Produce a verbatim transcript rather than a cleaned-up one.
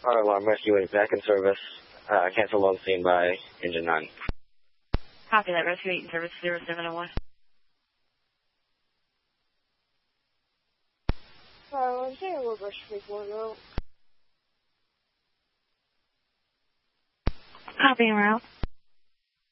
Fire alarm rescue is back in service. Uh, cancel loan seen by engine nine. Copy that. Rescue eight in service zero seven oh one. Fire alarm zero, reverse three four zero. Copy en route.